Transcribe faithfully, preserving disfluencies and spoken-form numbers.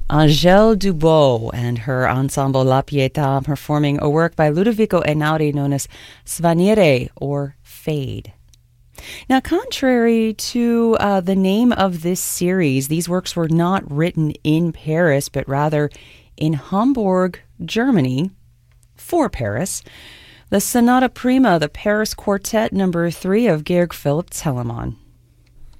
Angèle Dubos and her ensemble La Pietà performing a work by Ludovico Einaudi known as Svanire, or Fade. Now, contrary to uh, the name of this series, these works were not written in Paris, but rather in Hamburg, Germany, for Paris. The Sonata Prima, the Paris Quartet number three of Georg Philipp Telemann.